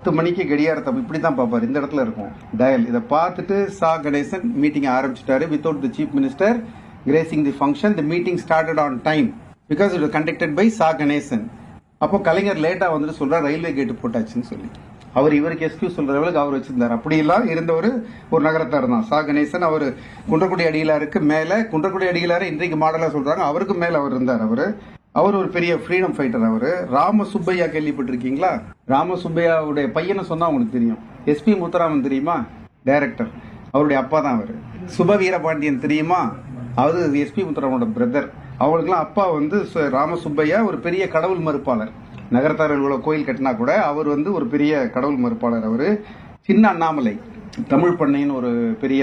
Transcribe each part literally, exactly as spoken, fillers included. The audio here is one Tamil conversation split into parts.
பத்து மணிக்கு கடியாரத்தை இப்படி தான் பார்ப்பாரு, இந்த இடத்துல இருக்கும் டயல். இதை பார்த்துட்டு சா கணேசன் மீட்டிங் ஆரம்பிச்சிட்டாரு. Without the chief minister grazing the function, the meeting started on time because it was conducted by சா கணேசன். அப்போ கலைஞர் லேட்டா வந்துட்டு சொல்றாரு ரயில்வே கேட்டு போட்டாச்சுன்னு சொல்லி. அவர் இவருக்கு எக்ஸ்கியூஸ் சொல்ற அளவுக்கு அவர் வச்சிருந்தார். அப்படி எல்லாம் இருந்தவர் ஒரு நகரத்தார் தான் சா கணேசன். அவர் குன்றக்குடி அடிகளாருக்கு மேல, குன்றக்குடி அடிகளாரு இன்றைக்கு மாடலா சொல்றாங்க, அவருக்கு மேல அவர் இருந்தார். அவரு அவர் ஒரு பெரிய ஃப்ரீடம் ஃபைட்டர். அவரு ராம சுப்பையா கேள்விப்பட்டிருக்கீங்களா? ராம சுப்பையாவுடைய பையனை சொன்னா உங்களுக்கு தெரியும். எஸ் பி முத்துராமன் தெரியுமா? டைரக்டர், அவருடைய அப்பா தான் அவரு. சுப வீரபாண்டியன் தெரியுமா? அவரு எஸ் பி முத்துராமனோட பிரதர். அவங்களுக்குலாம் அப்பா வந்து ராம சுப்பையா ஒரு பெரிய கடவுள் மறுப்பாளர். நகரத்தார்கள் இவ்வளவு கோயில் கட்டினா கூட அவர் வந்து ஒரு பெரிய கடவுள் மறுப்பாளர். அவரு சின்ன அண்ணாமலை தமிழ் பண்ணைன்னு ஒரு பெரிய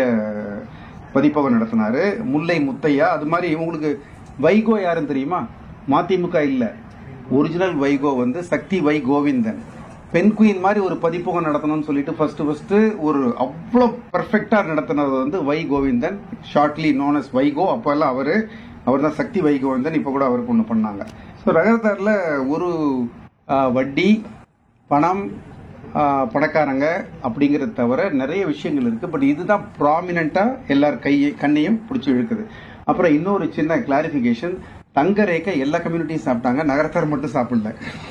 பதிப்பகம் நடத்தினாரு. முல்லை முத்தையா, அது மாதிரி. உங்களுக்கு வைகோ யாருன்னு தெரியுமா? மதிமுக இல்ல, ஒரிஜினல் வைகோ வந்து சக்தி வை கோவிந்தன். பெண் குயின் மாதிரி ஒரு பதிப்பகம் நடத்தணும்னு சொல்லிட்டு ஃபர்ஸ்ட் ஃபர்ஸ்ட் ஒரு அவ்வளவு பெர்ஃபெக்டா நடத்தினது வந்து வை Govindan, shortly known as Vaiko. அப்ப எல்லாம் அவரு அவர் தான் சக்தி வை கோவிந்தன். இப்ப கூட அவருக்கு ஒண்ணு பண்ணாங்க. ஸோ நகரத்தாரில் ஒரு வட்டி, பணம், பணக்காரங்க அப்படிங்கறத தவிர நிறைய விஷயங்கள் இருக்கு. பட் இதுதான் ப்ராமினெண்டா எல்லார் கையை கண்ணையும் பிடிச்சி இழுக்குது. அப்புறம் இன்னொரு சின்ன கிளாரிபிகேஷன், தங்க ரேக்கை எல்லா கம்யூனிட்டியும் சாப்பிட்டாங்க, நகரத்தார் மட்டும் சாப்பிடல.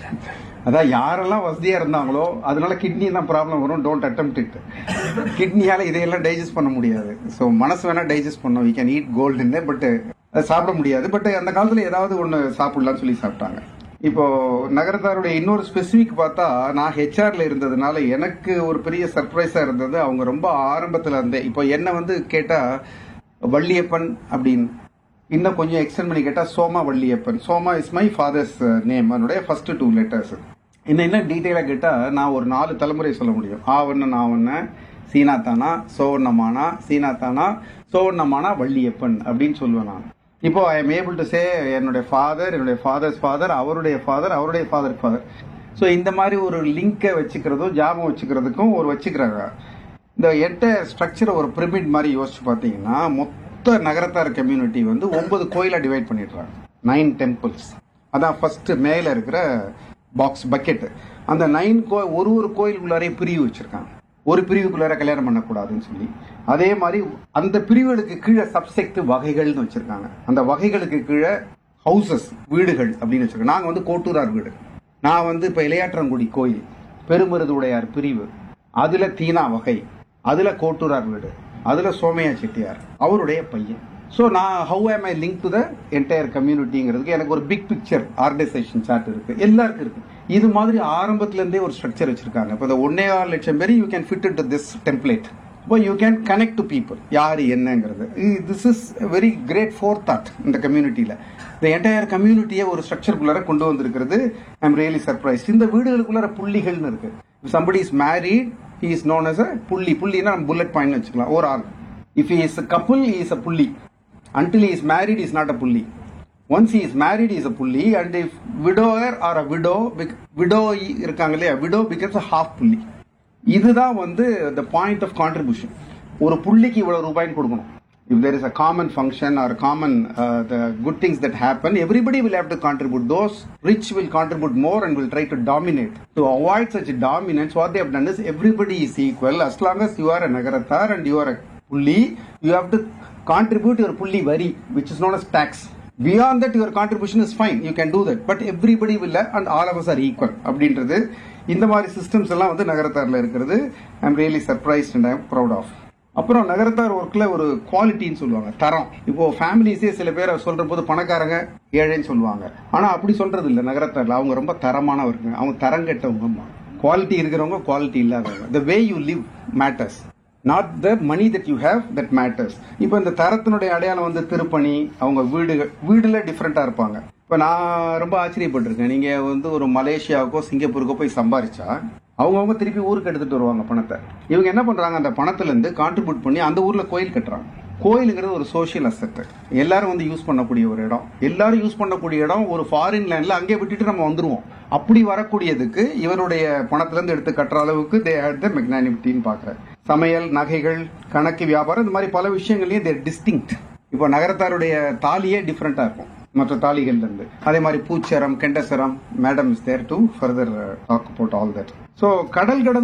அதான் யாரெல்லாம் வசதியா இருந்தாங்களோ அதனால கிட்னி தான் ப்ராப்ளம் வரும். Don't attempt it. கிட்னியால இதையெல்லாம் டைஜஸ்ட் பண்ண முடியாது. ஸோ மனசு வேணா டைஜஸ்ட் பண்ணோம். வி கேன் ஈட் கோல்டுன்னு, பட் சாப்பிட முடியாது. பட் அந்த காலத்துல ஏதாவது ஒண்ணு சாப்பிடலாம்னு சொல்லி சாப்பிட்டாங்க. இப்போ நகரத்தாருடைய இன்னொரு ஸ்பெசிபிக் பார்த்தா, நான் ஹெச்ஆர்ல இருந்ததுனால எனக்கு ஒரு பெரிய சர்ப்ரைஸா இருந்தது. அவங்க ரொம்ப ஆரம்பத்துல இருந்தே இப்போ என்ன வந்து கேட்டா வள்ளியப்பன் அப்படின்னு, இன்னும் கொஞ்சம் எக்ஸ்டெண்ட் பண்ணி கேட்டா சோமா வள்ளியப்பன். சோமா இஸ் மை ஃபாதர்ஸ் நேம், என்னுடைய ஃபர்ஸ்ட் டூ லெட்டர்ஸ். இன்னும் என்ன டீட்டெயிலா கேட்டா நான் ஒரு நாலு தலைமுறை சொல்ல முடியும். ஆவண்ண நாவண்ண சீனாத்தானா சோவண்ணமானா சீனாத்தானா சோவண்ணமானா வள்ளியப்பன் அப்படின்னு சொல்லுவேன் நான். இப்போ I am able to say என்னுடைய ஃபாதர், என்னுடைய ஃபாதர்ஸ் ஃபாதர், அவருடைய ஃபாதர், அவருடைய ஃபாதர் ஃபாதர். ஸோ இந்த மாதிரி ஒரு லிங்கை வச்சுக்கிறதும் ஜாபம் வச்சுக்கிறதுக்கும் ஒரு வச்சுக்கிறாங்க. இந்த என்டையர் ஸ்ட்ரக்சரை ஒரு பிரமிட் மாதிரி யோசிச்சு பார்த்தீங்கன்னா, மொத்த நகரத்தார் கம்யூனிட்டி வந்து ஒன்பது கோயிலா டிவைட் பண்ணிடுறாங்க. Nine temples. அதான் ஃபர்ஸ்ட் மேல இருக்கிற பாக்ஸ் பக்கெட். அந்த நைன் கோ ஒரு ஒரு கோயிலுக்குள்ளாரையும் பிரிவு வச்சிருக்காங்க. ஒரு பிரிவுக்குள்ளார கல்யாணம் பண்ணக்கூடாதுன்னு சொல்லி. அதே மாதிரி அந்த பிரிவுகளுக்கு கீழே சப்செக்ட் வகைகள்னு வச்சிருக்காங்க. அந்த வகைகளுக்கு கீழே ஹவுசஸ், வீடுகள் அப்படின்னு வச்சிருக்காங்க. நாங்க வந்து கோட்டூரார் வீடு. நான் வந்து இப்ப இளையாற்றங்குடி கோயில், பெருமருது உடையார் பிரிவு, அதுல தீனா வகை, அதுல கோட்டூரார் வீடு, அதுல சோமையா செட்டியார் அவருடைய பையன். ஸோ நான் ஹவு ஆம் ஐ லிங்க் டு த என்டையர் கம்யூனிட்டிங்கிறதுக்கு எனக்கு ஒரு பிக் பிக்சர் ஆர்கனைசேஷன் சார்ட் இருக்கு, எல்லாருக்கும் இருக்கு. இது மாதிரி ஆரம்பத்துல இருந்தே ஒரு ஸ்ட்ரக்சர் வச்சிருக்காங்க. இப்போ இந்த ஒன்னே ஆறு லட்சம் பேர் you can fit to this template. இப்போ you can connect to people, யாரு என்னங்கிறது. This is very grade four thought இந்த கம்யூனிட்டியில. இந்த என்டையர் கம்யூனிட்டியை ஒரு ஸ்ட்ரக்சருக்குள்ளார கொண்டு வந்திருக்கிறது. I am really surprise. இந்த வீடுகளுக்குள்ளார புள்ளிகள்னு இருக்கு. Somebody is married, he is known as a புள்ளி. புள்ளினா புல்லட் பாயிண்ட் வச்சுக்கலாம். ஒரு ஆள். If he is a couple, he is a புள்ளி. Until he is married, he is not a புள்ளி. Once he is married, he is a புள்ளி. And if widower or a widow, widow இருக்காங்க இல்லையா, widow becomes a half புள்ளி. இதுதான் வந்து the point of contribution. ஒரு புள்ளிக்கு இவ்வளவு ரூபாய்ன்னு கொடுக்கணும். If there is a common function or common uh, the good things that happen, everybody will have to contribute. Those rich will contribute more and will try to dominate. To avoid such dominance, what they have done is everybody is equal. As long as you are a Nagarathar and you are a Pulli, you have to contribute your Pulli vari, which is known as tax. Beyond that, your contribution is fine. You can do that. But everybody will have, and all of us are equal. அப்படின்றது இந்த மாதிரி சிஸ்டம்ஸ் எல்லாம் வந்து நகரத்தார்ல இருக்கிறது. I am really surprised and I am proud of. அப்புறம் நகரத்தார் ஒர்க்ல ஒரு குவாலிட்டின்னு சொல்லுவாங்க, தரம். இப்போ ஃபேமிலிஸே சில பேர் சொல்ற போது பணக்காரங்க ஏழைன்னு சொல்லுவாங்க. ஆனா அப்படி சொல்றது இல்ல நகரத்தார்ல. அவங்க ரொம்ப தரமானவங்க, அவங்க தரம் கெட்டவங்க. குவாலிட்டி இருக்கிறவங்க, குவாலிட்டி இல்லாதவங்க. the way you live matters, not the money that you have that matters. இப்போ இந்த தரத்தினுடைய அடையாளம் வந்து திருப்பணி, அவங்க வீடு வீடுல டிஃப்ரெண்டா இருப்பாங்க. இப்ப நான் ரொம்ப ஆச்சரியப்பட்டிருக்கேன். நீங்க வந்து ஒரு மலேசியாவுக்கோ சிங்கப்பூருக்கோ போய் சம்பாரிச்சா அவங்கவுங்க திருப்பி ஊருக்கு எடுத்துட்டு வருவாங்க பணத்தை. இவங்க என்ன பண்றாங்க, அந்த பணத்துல இருந்து கான்ட்ரிபியூட் பண்ணி அந்த ஊர்ல கோயில் கட்டுறாங்க. கோயிலுங்கிறது ஒரு சோசியல் அசெட். எல்லாரும் வந்து யூஸ் பண்ணக்கூடிய ஒரு இடம். எல்லாரும் யூஸ் பண்ணக்கூடிய இடம் ஒரு ஃபாரின் லேண்ட்ல அங்கே விட்டுட்டு நம்ம வந்துருவோம். அப்படி வரக்கூடியதுக்கு இவருடைய பணத்துல இருந்து எடுத்து கட்டுற அளவுக்கு தே ஹேட் த மெக்னானிமிட்டின்னு பாக்குறேன். சமையல், நகைகள், கணக்கு, வியாபாரம், இந்த மாதிரி பல விஷயங்களையும் தேர் டிஸ்டிங்க்ட். இப்போ நகரத்தாருடைய தாலியே டிஃபரெண்டா இருக்கும் மற்ற தாலிகள்ல இருந்து. அதே மாதிரி பூச்சரம், கெண்டசரம், madam is there to further talk about all that. So கடல் கடந்த